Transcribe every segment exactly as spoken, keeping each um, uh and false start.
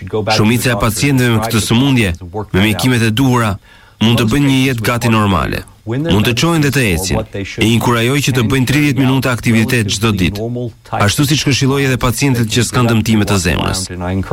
Shumica e pacientëve me këtë sëmundje, me mjekimet e duhura, mund të bëjnë një jetë gati normale. Mund të çojnë dhe të ecin. E inkurajoj që të bëjnë tridhjetë minuta aktivitet çdo ditë, ashtu siç këshilloj edhe pacientët që s'kan dëmtime të zemrës.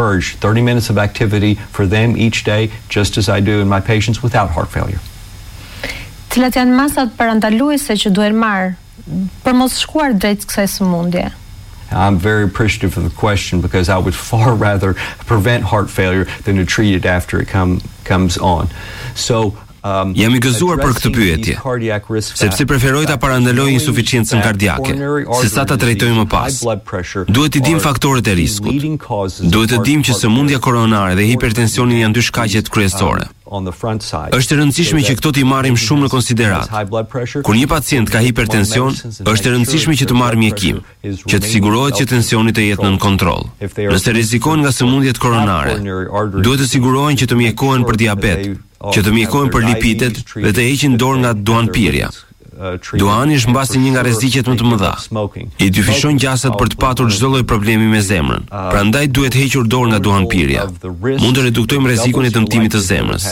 Cilat janë masat parandaluese që duhen marrë për mos shkuar drejt kësaj sëmundje? I'm very appreciative of the question because I would far rather prevent heart failure than to treat it after it come, comes on. So, um, Jam i gëzuar për këtë pyetje, sepse preferoj ta parandaloj insuficiencën kardiake, se sa ta trajtoj më pas. Duhet të dim faktorët e riskut. Duhet të dim që sëmundja koronare dhe hipertensioni janë dy shkaqet kryesore. Është e rëndësishme që këto t'i marrim shumë në konsiderat. Kur një pacient ka hipertension, është e rëndësishme që të marrë mjekim, që të sigurohet që tensioni të jetë nën kontroll. Nëse rrezikojnë nga sëmundjet koronare, duhet të sigurohen që të mjekohen për diabet, që të mjekohen për lipidet dhe të heqin dorë nga duanpirja. Duani është mbasi një nga rreziqet më të mëdha. I dyfishon gjasat për të patur çdo lloj problemi me zemrën. Prandaj duhet hequr dorë nga duanpirja. Mund të reduktojmë rrezikun e dëmtimit të zemrës.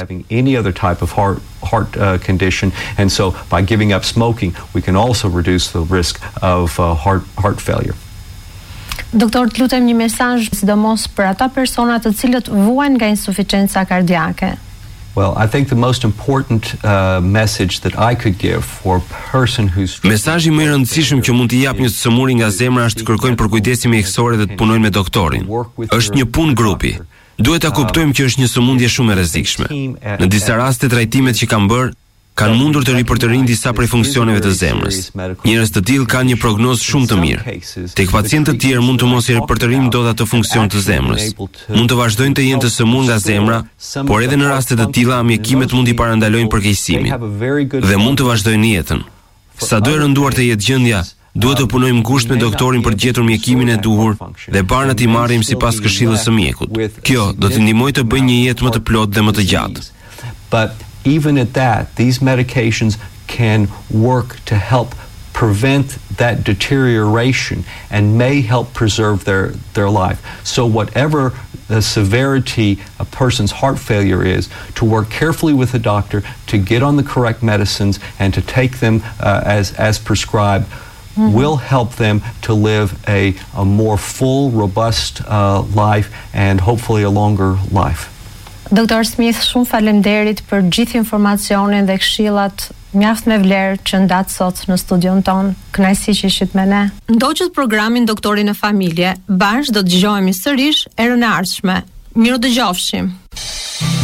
Heart uh, condition, and so by giving up smoking we can also reduce the risk of uh, heart heart failure. Doktor, të lutem një mesazh sidomos për ata persona të cilët vuajnë nga insuficienca kardiake. Well, I think the most important uh, message that I could give for a person who's Mesazhi më i rëndësishëm që mund t'i jap një sëmuri nga zemra është të kërkojnë përkujdesin mjekësor dhe të punojnë me doktorin. Është një punë grupi. Duhet ta kuptojmë që është një sëmundje shumë e rrezikshme. Në disa raste trajtimet që kanë bërë kanë mundur të ripërtërinë disa prej funksioneve të zemrës. Njerëz të tillë kanë një prognozë shumë të mirë. Tek pacientë të tjerë mund të mos i ripërtërijmë dot ato funksion të zemrës. Mund të vazhdojnë të jenë të sëmur nga zemra, por edhe në raste të tilla mjekimet mund i parandalojnë përkeqësimin dhe mund të vazhdojnë jetën. Sado e rënduar të jetë gjendja, duhet të punojmë ngushtë me doktorin për të gjetur mjekimin e duhur dhe parë t'i marrim sipas këshillës së mjekut. Kjo do të ndihmojë të bëjë një jetë më të plotë dhe më të gjatë. But even at that, these medications can work to help prevent that deterioration and may help preserve their, their life. So whatever the severity a person's heart failure is, to work carefully with the doctor to get on the correct medicines and to take them uh, as, as prescribed mm-hmm. will help them to live a, a more full, robust uh, life and hopefully a longer life. Doktor Smith, shumë faleminderit për gjithë informacionin dhe këshillat mjaft me vlerë që ndat sot në studion ton. Kënaqësi që ishit me ne. Ndoqët programin Doktori në Familje. Bashkë do të dëgjohemi sërish erën e ardhshme. Miru dëgjofshim.